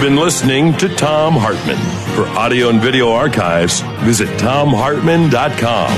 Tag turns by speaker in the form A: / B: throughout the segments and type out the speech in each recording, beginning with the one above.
A: been listening to Thom Hartmann. For audio and video archives, visit thomhartmann.com.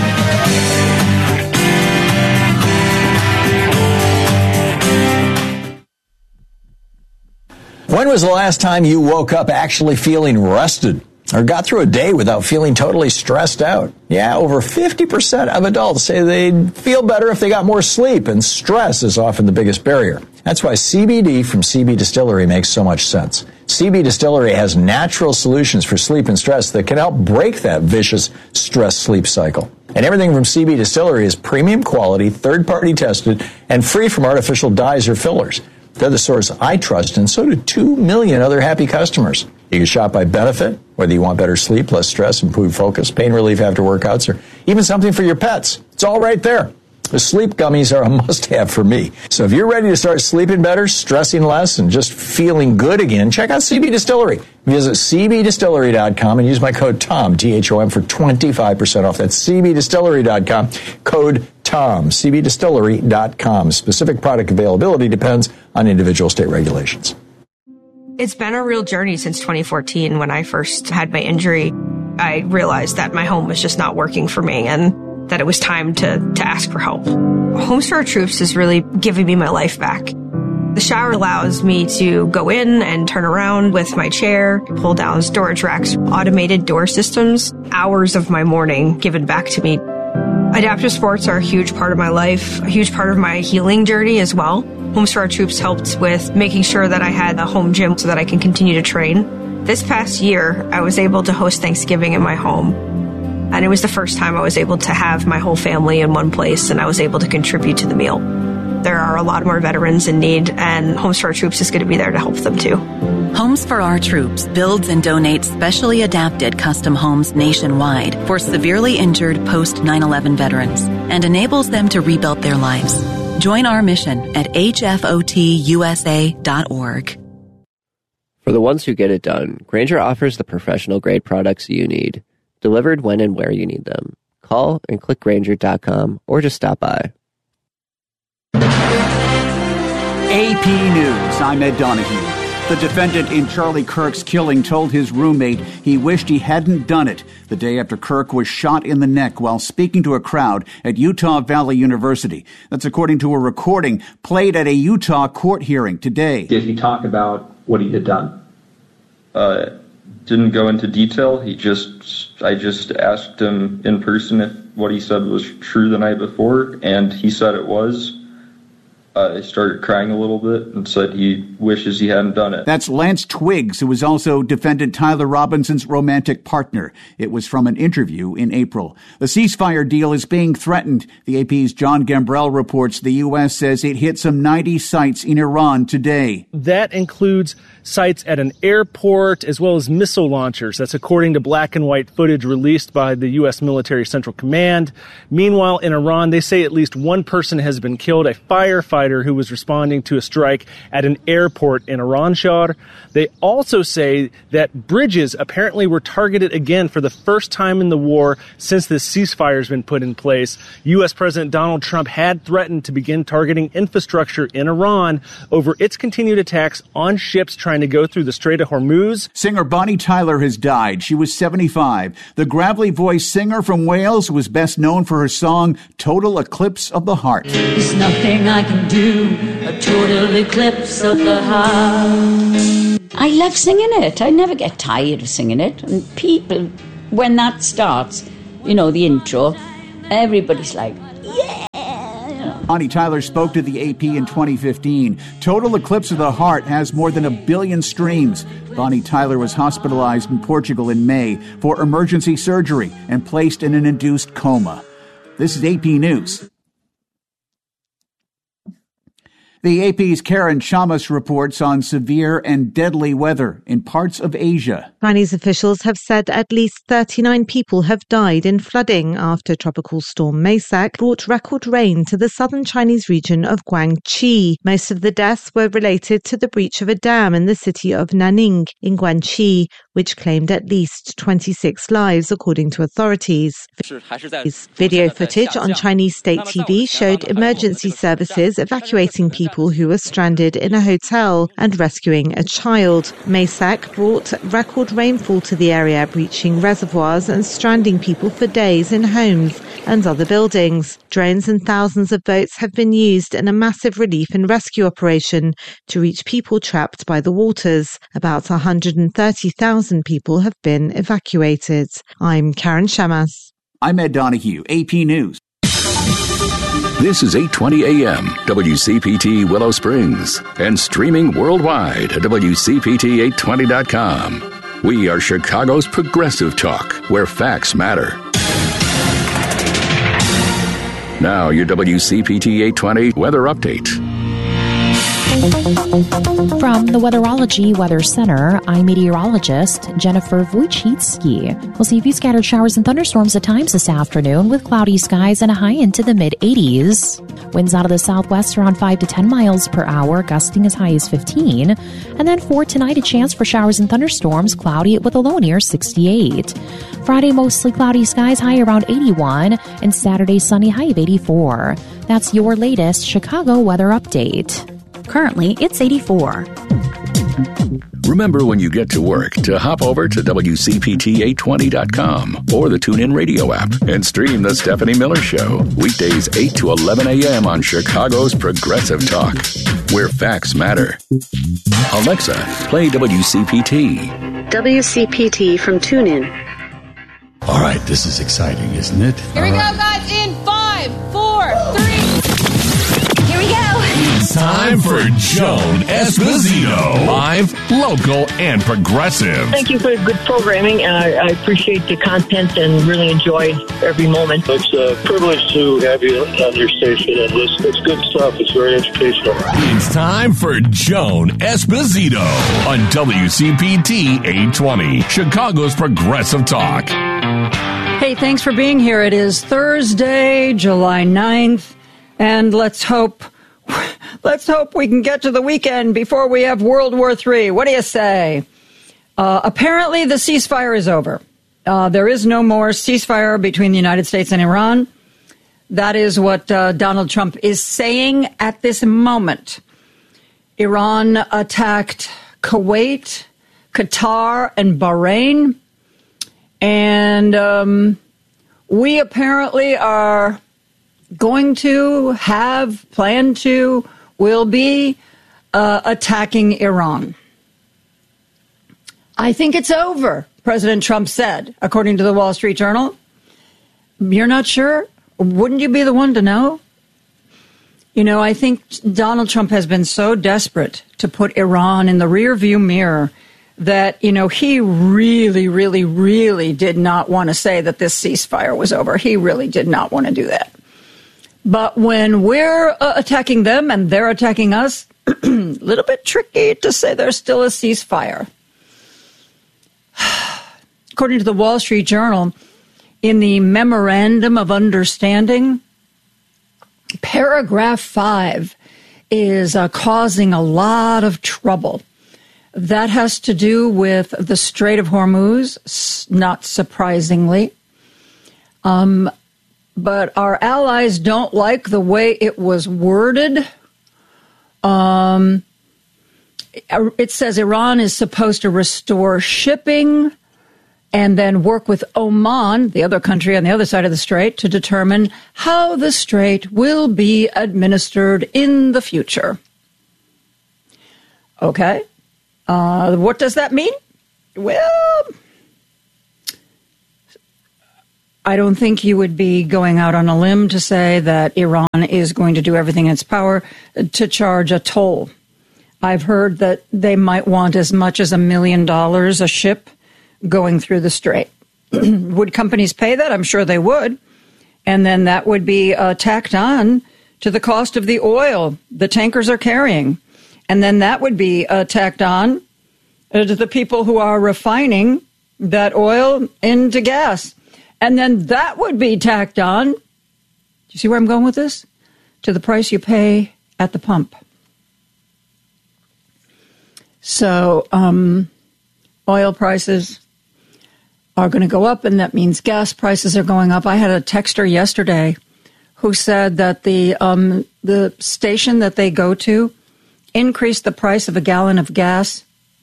B: When was the last time you woke up actually feeling rested or got through a day without feeling totally stressed out? Yeah, over 50% of adults say they'd feel better if they got more sleep, and stress is often the biggest barrier. That's why CBD from CB Distillery makes so much sense. CB Distillery has natural solutions for sleep and stress that can help break that vicious stress-sleep cycle. And everything from CB Distillery is premium quality, third-party tested, and free from artificial dyes or fillers. They're the source I trust, and so do 2 million other happy customers. You can shop by benefit, whether you want better sleep, less stress, improved focus, pain relief after workouts, or even something for your pets. It's all right there. The sleep gummies are a must-have for me. So if you're ready to start sleeping better, stressing less, and just feeling good again, check out CB Distillery. Visit cbdistillery.com and use my code TOM, T-H-O-M, for 25% off. That's cbdistillery.com, code TOM, cbdistillery.com. Specific product availability depends on individual state regulations.
C: It's been a real journey since 2014 when I first had my injury. I realized that my home was just not working for me and that it was time to ask for help. Homes for Our Troops is really giving me my life back. The shower allows me to go in and turn around with my chair, pull down storage racks, automated door systems, hours of my morning given back to me. Adaptive sports are a huge part of my life, a huge part of my healing journey as well. Homes for Our Troops helped with making sure that I had a home gym so that I can continue to train. This past year, I was able to host Thanksgiving in my home. And it was the first time I was able to have my whole family in one place, and I was able to contribute to the meal. There are a lot more veterans in need, and Homes for Our Troops is going to be there to help them too.
D: Homes for Our Troops builds and donates specially adapted custom homes nationwide for severely injured post-9/11 veterans and enables them to rebuild their lives. Join our mission at hfotusa.org.
E: For the ones who get it done, Grainger offers the professional-grade products you need, delivered when and where you need them. Call and click Grainger.com or just stop by.
F: AP News, I'm Ed Donahue. The defendant in Charlie Kirk's killing told his roommate he wished he hadn't done it the day after Kirk was shot in the neck while speaking to a crowd at Utah Valley University. That's according to a recording played at a Utah court hearing today.
G: Did he talk about what he had done?
H: Didn't go into detail. I just asked him in person if what he said was true the night before, and he said it was. I started crying a little bit and said he wishes he hadn't done it.
F: That's Lance Twiggs, who was also defendant Tyler Robinson's romantic partner. It was from an interview in April. The ceasefire deal is being threatened. The AP's John Gambrell reports the U.S. says it hit some 90 sites in Iran today.
I: That includes sites at an airport as well as missile launchers. That's according to black and white footage released by the U.S. Military Central Command. Meanwhile, in Iran, they say at least one person has been killed, a firefighter who was responding to a strike at an airport in Iranshar. They also say that bridges apparently were targeted again for the first time in the war since this ceasefire has been put in place. U.S. President Donald Trump had threatened to begin targeting infrastructure in Iran over its continued attacks on ships trying to go through the Strait of Hormuz.
F: Singer Bonnie Tyler has died. She was 75. The gravelly-voiced singer from Wales was best known for her song Total Eclipse of the Heart.
J: There's nothing I can do, a total eclipse of the heart. I love singing it. I never get tired of singing it. And people, when that starts, the intro, everybody's like, yeah.
F: Bonnie Tyler spoke to the AP in 2015. Total Eclipse of the Heart has more than 1 billion streams. Bonnie Tyler was hospitalized in Portugal in May for emergency surgery and placed in an induced coma. This is AP News. The AP's Karen Chamas reports on severe and deadly weather in parts of Asia.
K: Chinese officials have said at least 39 people have died in flooding after Tropical Storm Maysak brought record rain to the southern Chinese region of Guangxi. Most of the deaths were related to the breach of a dam in the city of Nanning in Guangxi, which claimed at least 26 lives, according to authorities. Video footage on Chinese state TV showed emergency services evacuating people people who were stranded in a hotel and rescuing a child. Maysak brought record rainfall to the area, breaching reservoirs and stranding people for days in homes and other buildings. Drones and thousands of boats have been used in a massive relief and rescue operation to reach people trapped by the waters. About 130,000 people have been evacuated. I'm Karen Shamas.
F: I'm Ed Donahue, AP News.
L: This is 8:20 a.m. WCPT Willow Springs and streaming worldwide at WCPT820.com. We are Chicago's progressive talk, where facts matter. Now, your WCPT 820 weather update.
M: From the Weatherology Weather Center, I'm meteorologist Jennifer Wojcicki. We'll see a few scattered showers and thunderstorms at times this afternoon with cloudy skies and a high into the mid-80s. Winds out of the southwest around 5 to 10 miles per hour, gusting as high as 15. And then for tonight, a chance for showers and thunderstorms, cloudy with a low near 68. Friday, mostly cloudy skies, high around 81. And Saturday, sunny, high of 84. That's your latest Chicago weather update. Currently, it's 84.
L: Remember when you get to work to hop over to WCPT820.com or the TuneIn Radio app and stream The Stephanie Miller Show. Weekdays 8 to 11 a.m. on Chicago's Progressive Talk, where facts matter. Alexa, play WCPT.
N: WCPT from TuneIn.
O: All right, this is exciting, isn't it?
P: Here we go, guys, in 5, 4, 3. Here we go.
A: It's time for Joan Esposito. Live, local, and progressive.
Q: Thank you for the good programming. I appreciate the content and really enjoyed every moment.
R: It's a privilege to have you on your station and listen. It's good stuff. It's very educational.
A: It's time for Joan Esposito on WCPT 820, Chicago's Progressive Talk.
S: Hey, thanks for being here. It is Thursday, July 9th, and let's hope we can get to the weekend before we have World War III. What do you say? Apparently, the ceasefire is over. There is no more ceasefire between the United States and Iran. That is what Donald Trump is saying at this moment. Iran attacked Kuwait, Qatar, and Bahrain. And we apparently are going to will be attacking Iran. I think it's over, President Trump said, according to the Wall Street Journal. You're not sure? Wouldn't you be the one to know? You know, I think Donald Trump has been so desperate to put Iran in the rearview mirror that, you know, he really, really, really did not want to say that this ceasefire was over. He really did not want to do that. But when we're attacking them and they're attacking us, a little bit tricky to say there's still a ceasefire. According to the Wall Street Journal, in the Memorandum of Understanding, paragraph 5 is causing a lot of trouble. That has to do with the Strait of Hormuz, not surprisingly. But our allies don't like the way it was worded. It says Iran is supposed to restore shipping and then work with Oman, the other country on the other side of the strait, to determine how the strait will be administered in the future. Okay. What does that mean? Well, I don't think you would be going out on a limb to say that Iran is going to do everything in its power to charge a toll. I've heard that they might want as much as $1 million a ship going through the strait. Would companies pay that? I'm sure they would. And then that would be tacked on to the cost of the oil the tankers are carrying. And then that would be tacked on to the people who are refining that oil into gas. And then that would be tacked on, do you see where I'm going with this? To the price you pay at the pump. So oil prices are going to go up, and that means gas prices are going up. I had a texter yesterday who said that the the station that they go to increased the price of a gallon of gas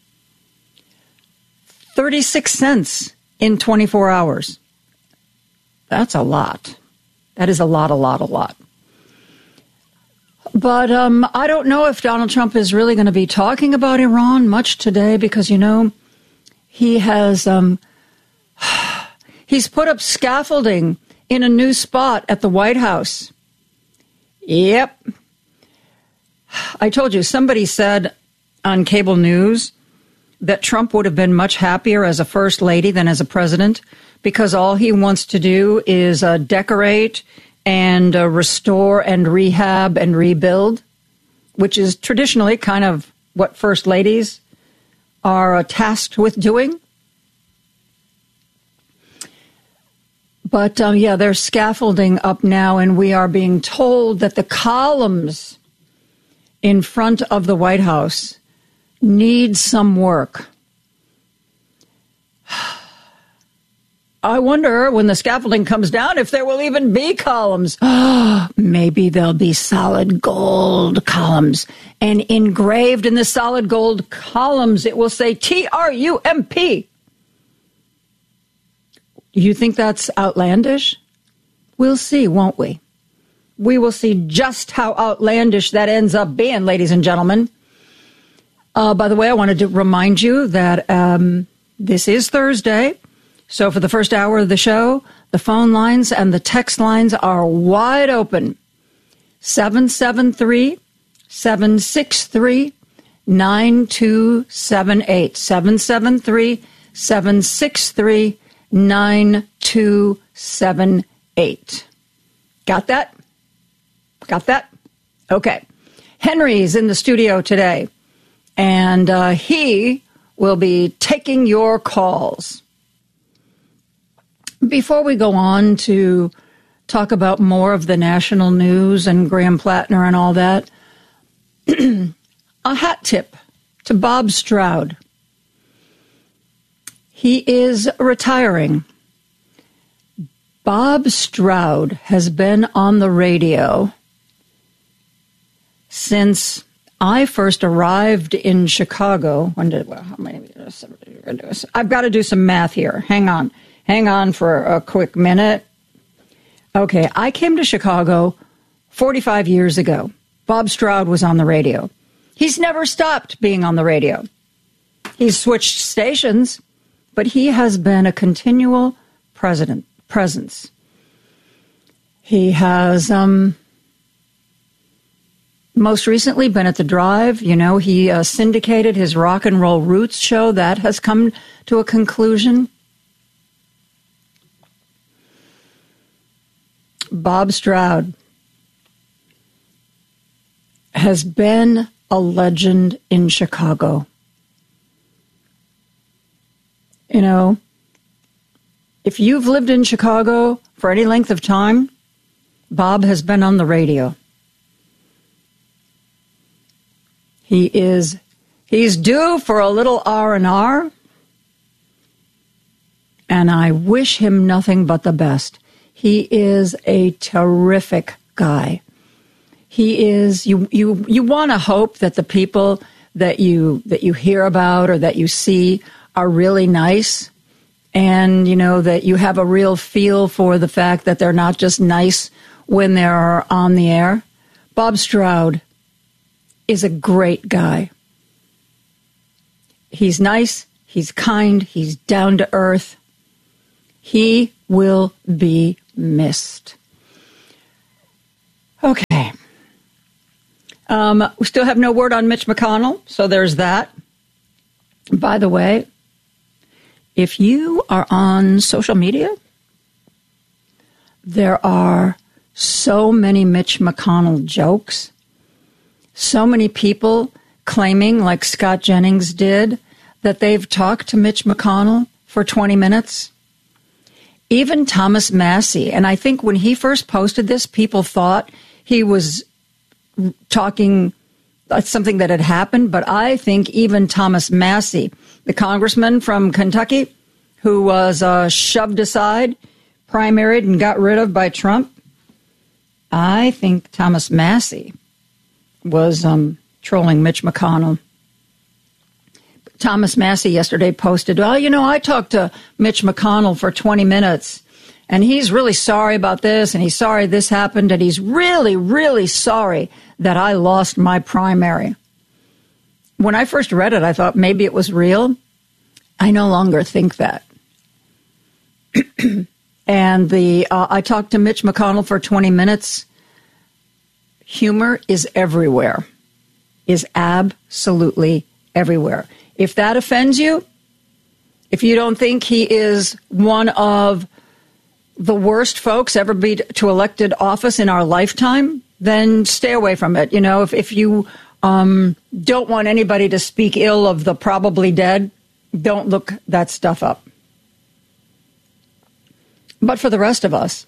S: 36 cents in 24 hours. That's a lot. That is a lot. But I don't know if Donald Trump is really going to be talking about Iran much today because, you know, he has he's put up scaffolding in a new spot at the White House. Yep. I told you, somebody said on cable news that Trump would have been much happier as a first lady than as a president because all he wants to do is decorate and restore and rehab and rebuild, which is traditionally kind of what first ladies are tasked with doing. But, there's scaffolding up now, and we are being told that the columns in front of the White House need some work. I wonder when the scaffolding comes down if there will even be columns. Maybe there'll be solid gold columns. And engraved in the solid gold columns, it will say Trump. You think that's outlandish? We'll see, won't we? We will see just how outlandish that ends up being, ladies and gentlemen. By the way, I wanted to remind you that this is Thursday. So for the first hour of the show, the phone lines and the text lines are wide open. 773-763-9278. 773-763-9278. Got that? Got that? Okay. Henry's in the studio today, and he will be taking your calls. Before we go on to talk about more of the national news and Graham Plattner and all that, a hat tip to Bob Stroud. He is retiring. Bob Stroud has been on the radio since I first arrived in Chicago. I've got to do some math here. Hang on for a quick minute. Okay, I came to Chicago 45 years ago. Bob Stroud was on the radio. He's never stopped being on the radio. He's switched stations, but he has been a continual presence. He has most recently been at The Drive. You know, he syndicated his Rock and Roll Roots show. That has come to a conclusion. Bob Stroud has been a legend in Chicago. You know, if you've lived in Chicago for any length of time, Bob has been on the radio. He's due for a little R&R, and I wish him nothing but the best. He is a terrific guy. He is, you want to hope that the people that you hear about or that you see are really nice, and, you know, that you have a real feel for the fact that they're not just nice when they're on the air. Bob Stroud is a great guy. He's nice, he's kind, he's down to earth. He will be missed. Okay. We still have no word on Mitch McConnell, so there's that. By the way, if you are on social media, there are so many Mitch McConnell jokes, so many people claiming, like Scott Jennings did, that they've talked to Mitch McConnell for 20 minutes. Even Thomas Massie, and I think when he first posted this, people thought he was talking something that had happened, but I think even Thomas Massie, the congressman from Kentucky who was shoved aside, primaried, and got rid of by Trump, I think Thomas Massie was trolling Mitch McConnell. Thomas Massie yesterday posted, I talked to Mitch McConnell for 20 minutes, and he's really sorry about this, and he's sorry this happened, and he's really, really sorry that I lost my primary. When I first read it, I thought maybe it was real. I no longer think that. And I talked to Mitch McConnell for 20 minutes. Humor is everywhere, is absolutely everywhere. If that offends you, if you don't think he is one of the worst folks ever be to elected office in our lifetime, then stay away from it. If you don't want anybody to speak ill of the probably dead, don't look that stuff up. But for the rest of us,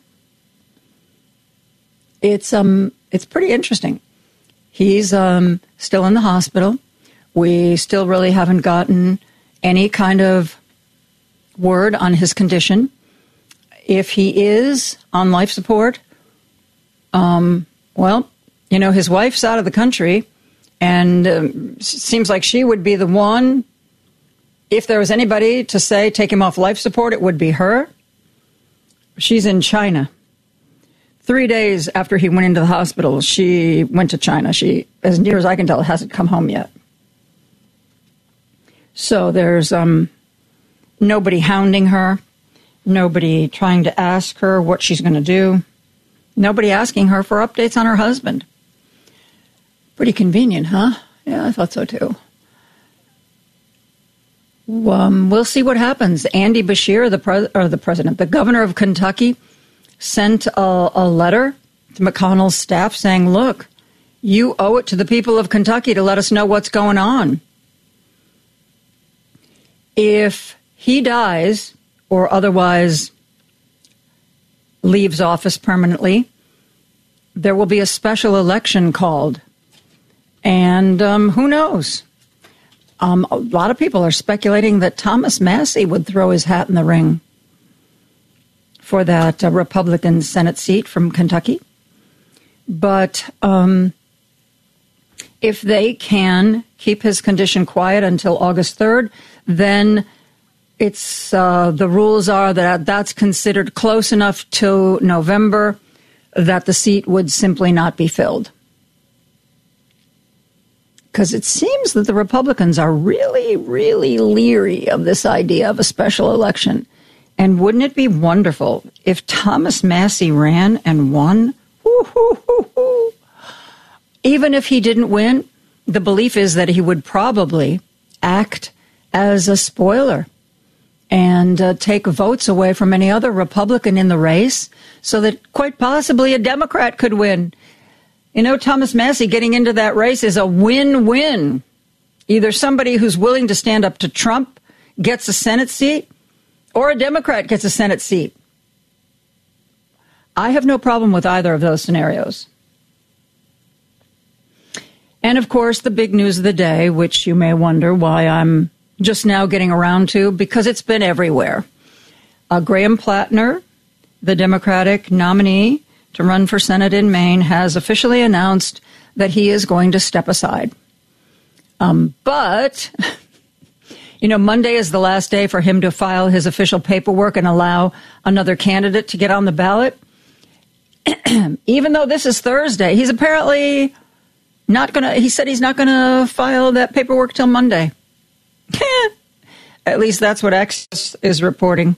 S: it's pretty interesting. He's still in the hospital. We still really haven't gotten any kind of word on his condition. If he is on life support, his wife's out of the country, and seems like she would be the one. If there was anybody to say take him off life support, it would be her. She's in China. 3 days after he went into the hospital, she went to China. She, as near as I can tell, hasn't come home yet. So there's nobody hounding her, nobody trying to ask her what she's going to do, nobody asking her for updates on her husband. Pretty convenient, huh? Yeah, I thought so too. We'll see what happens. Andy Beshear, the governor of Kentucky, sent a letter to McConnell's staff saying, look, you owe it to the people of Kentucky to let us know what's going on. If he dies or otherwise leaves office permanently, there will be a special election called. And who knows? A lot of people are speculating that Thomas Massie would throw his hat in the ring for that Republican Senate seat from Kentucky. But if they can keep his condition quiet until August 3rd, then it's the rules are that that's considered close enough to November that the seat would simply not be filled. Because it seems that the Republicans are really, really leery of this idea of a special election. And wouldn't it be wonderful if Thomas Massie ran and won? Even if he didn't win, the belief is that he would probably act as a spoiler and take votes away from any other Republican in the race so that quite possibly a Democrat could win. Thomas Massie getting into that race is a win-win. Either somebody who's willing to stand up to Trump gets a Senate seat, or a Democrat gets a Senate seat. I have no problem with either of those scenarios. And, of course, the big news of the day, which you may wonder why I'm just now getting around to, because it's been everywhere. Graham Plattner, the Democratic nominee to run for Senate in Maine, has officially announced that he is going to step aside. But, Monday is the last day for him to file his official paperwork and allow another candidate to get on the ballot. Even though this is Thursday, he's apparently he said he's not going to file that paperwork till Monday. At least that's what X is reporting.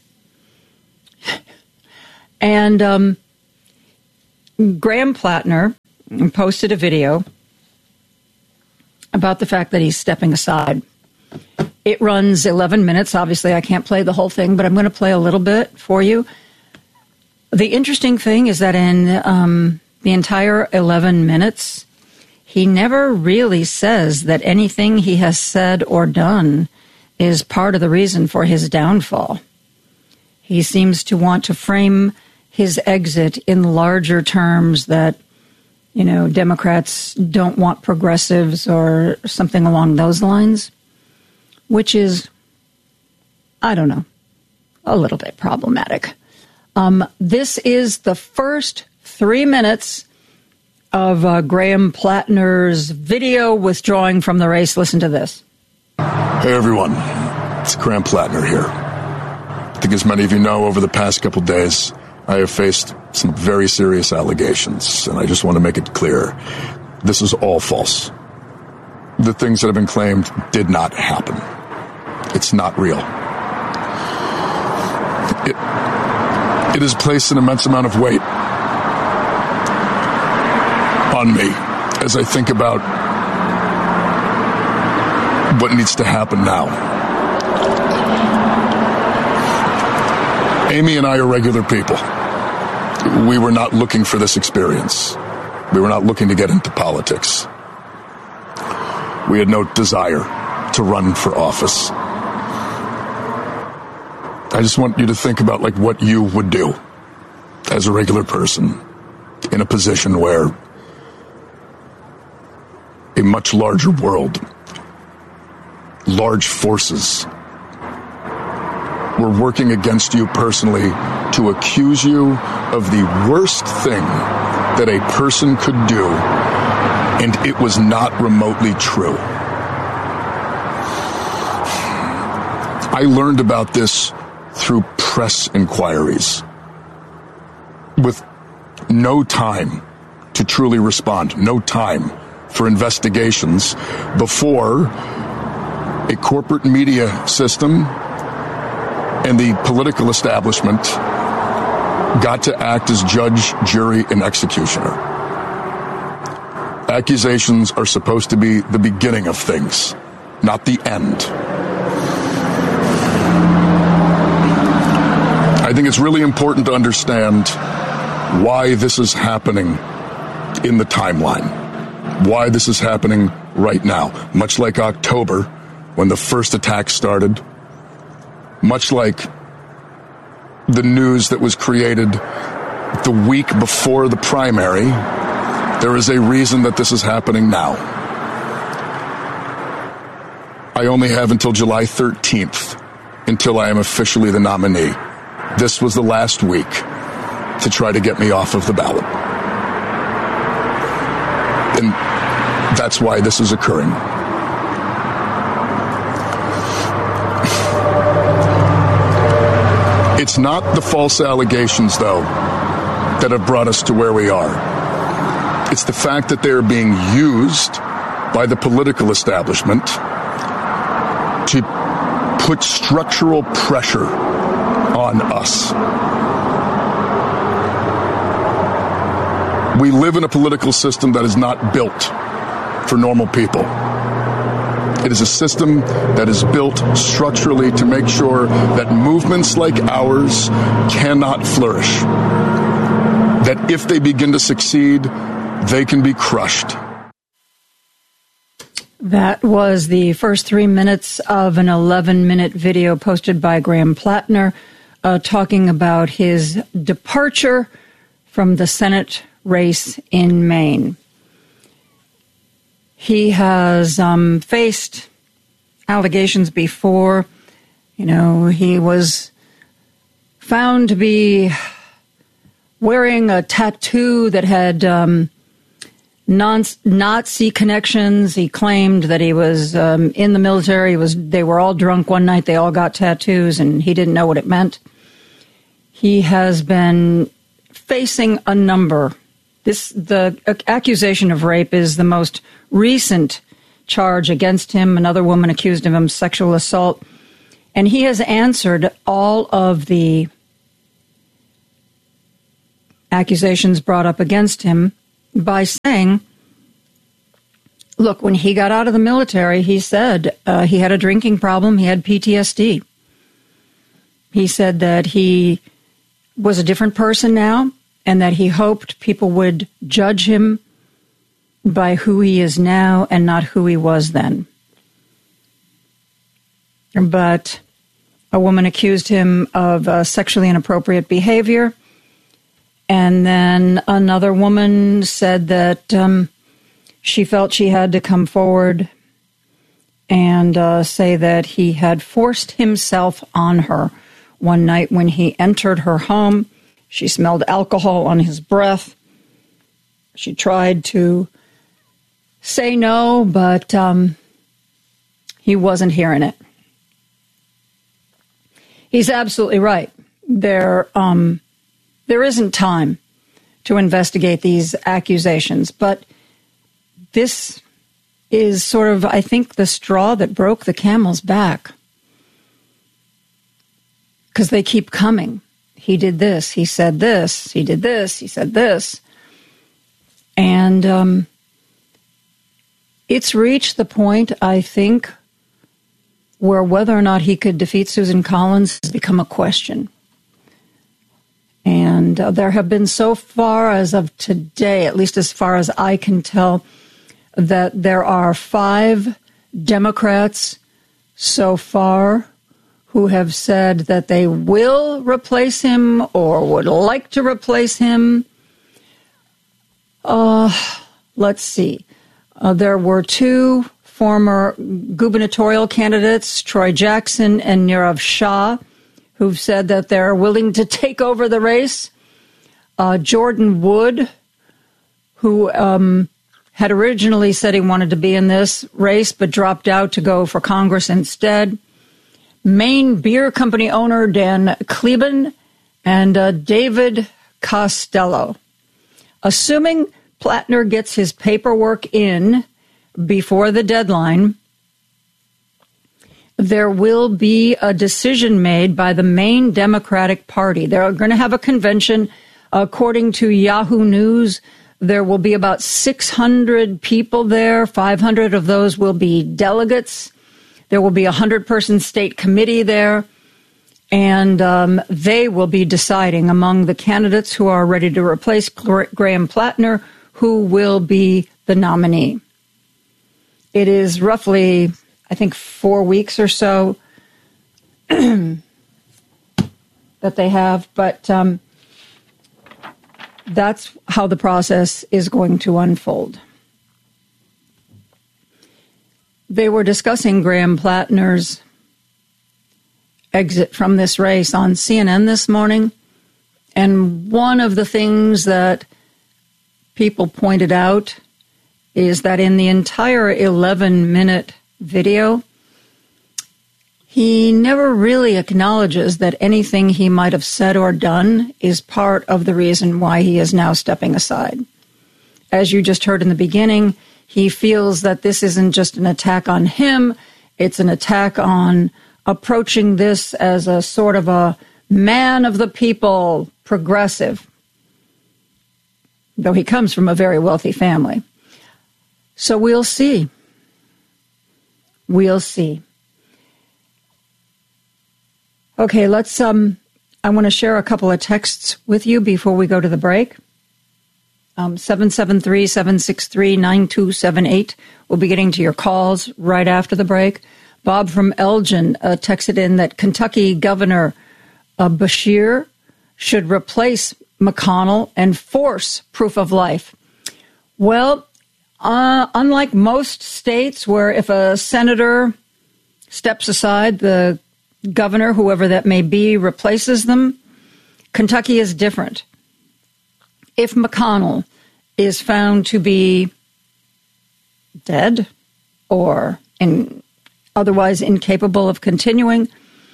S: And Graham Plattner posted a video about the fact that he's stepping aside. It runs 11 minutes. Obviously, I can't play the whole thing, but I'm going to play a little bit for you. The interesting thing is that in the entire 11 minutes, he never really says that anything he has said or done is part of the reason for his downfall. He seems to want to frame his exit in larger terms that, Democrats don't want progressives or something along those lines, which is, I don't know, a little bit problematic. This is the first 3 minutes of Graham Plattner's video withdrawing from the race. Listen to this.
T: Hey, everyone. It's Graham Plattner here. I think as many of you know, over the past couple days, I have faced some very serious allegations, and I just want to make it clear. This is all false. The things that have been claimed did not happen. It's not real. It has placed an immense amount of weight on me as I think about what needs to happen now. Amy and I are regular people. We were not looking for this experience. We were not looking to get into politics. We had no desire to run for office. I just want you to think about like what you would do as a regular person in a position where a much larger world, large forces were working against you personally to accuse you of the worst thing that a person could do, and it was not remotely true. I learned about this through press inquiries with no time to truly respond, no time for investigations before a corporate media system and the political establishment got to act as judge, jury, and executioner. Accusations are supposed to be the beginning of things, not the end. I think it's really important to understand why this is happening in the timeline, why this is happening right now. Much like October, when the first attack started, much like the news that was created the week before the primary, there is a reason that this is happening now. I only have until July 13th until I am officially the nominee. This was the last week to try to get me off of the ballot. And that's why this is occurring. It's not the false allegations, though, that have brought us to where we are. It's the fact that they're being used by the political establishment to put structural pressure on us. We live in a political system that is not built for normal people. It is a system that is built structurally to make sure that movements like ours cannot flourish. That if they begin to succeed, they can be crushed.
S: That was the first 3 minutes of an 11-minute video posted by Graham Plattner talking about his departure from the Senate race in Maine. He has faced allegations before. You know, he was found to be wearing a tattoo that had Nazi connections. He claimed that he was in the military. They were all drunk one night. They all got tattoos, and he didn't know what it meant. He has been facing a number. The accusation of rape is the most recent charge against him. Another woman accused him of sexual assault. And he has answered all of the accusations brought up against him by saying, look, when he got out of the military, he said he had a drinking problem. He had PTSD. He said that he was a different person now, and that he hoped people would judge him by who he is now and not who he was then. But a woman accused him of sexually inappropriate behavior, and then another woman said that she felt she had to come forward and say that he had forced himself on her one night when he entered her home. She smelled alcohol on his breath, She tried to say no, but he wasn't hearing it. He's absolutely right. There isn't time to investigate these accusations, but this is sort of, I think, the straw that broke the camel's back. Because they keep coming. He did this, he said this, he did this, he said this. And it's reached the point, I think, where whether or not he could defeat Susan Collins has become a question. And there have been so far as of today, at least as far as I can tell, that there are 5 Democrats so far who have said that they will replace him or would like to replace him. Let's see. There were 2 former gubernatorial candidates, Troy Jackson and Nirav Shah, who've said that they're willing to take over the race. Jordan Wood, who had originally said he wanted to be in this race but dropped out to go for Congress instead. Maine Beer Company owner Dan Kleben and David Costello. Assuming Plattner gets his paperwork in before the deadline, there will be a decision made by the Maine Democratic Party. They're going to have a convention. According to Yahoo News, there will be about 600 people there. 500 of those will be delegates. There will be a 100-person state committee there. And they will be deciding among the candidates who are ready to replace Graham Plattner who will be the nominee. It is roughly, I think, 4 weeks or so that they have, but that's how the process is going to unfold. They were discussing Graham Plattner's exit from this race on CNN this morning, and one of the things that people pointed out is that in the entire 11-minute video, he never really acknowledges that anything he might have said or done is part of the reason why he is now stepping aside. As you just heard in the beginning, he feels that this isn't just an attack on him, it's an attack on approaching this as a sort of a man of the people, progressive, though he comes from a very wealthy family. So we'll see. We'll see. Okay, let's, I want to share a couple of texts with you before we go to the break. 773-763-9278. We'll be getting to your calls right after the break. Bob from Elgin texted in that Kentucky Governor Beshear should replace McConnell and force proof of life. Well, unlike most states where if a senator steps aside, the governor, whoever that may be, replaces them, Kentucky is different. If McConnell is found to be dead or otherwise incapable of continuing,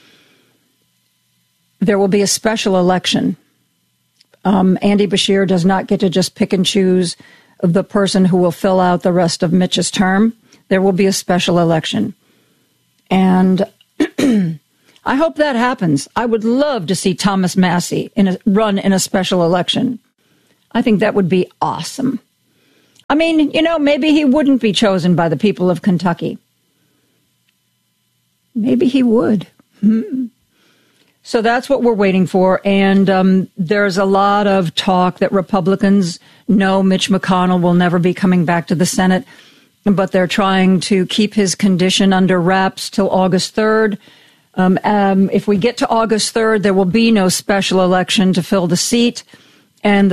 S: there will be a special election. Andy Beshear does not get to just pick and choose the person who will fill out the rest of Mitch's term. There will be a special election. And I hope that happens. I would love to see Thomas Massie run in a special election. I think that would be awesome. I mean, maybe he wouldn't be chosen by the people of Kentucky. Maybe he would. So that's what we're waiting for. And there's a lot of talk that Republicans know Mitch McConnell will never be coming back to the Senate, but they're trying to keep his condition under wraps till August 3rd. If we get to August 3rd, there will be no special election to fill the seat. And